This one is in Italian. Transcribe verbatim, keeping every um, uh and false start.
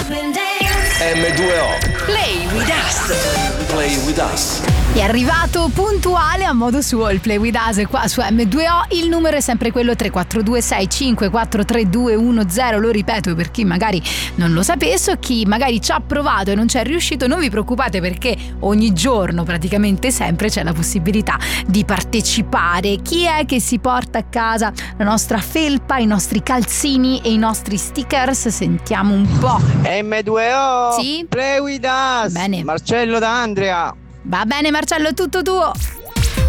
M due O Play with us. Play with us. È arrivato puntuale a modo suo il Play with us qua su M due O. Il numero è sempre quello tre quattro due sei cinque quattro tre due uno zero. Lo ripeto per chi magari non lo sapesse o chi magari ci ha provato e non ci è riuscito. Non vi preoccupate, perché ogni giorno, praticamente sempre, c'è la possibilità di partecipare. Chi è che si porta a casa la nostra felpa, i nostri calzini e i nostri stickers? Sentiamo un po'. M due O Sì? Play with us. Bene. Marcello da Andrea. Va bene Marcello, è tutto tuo.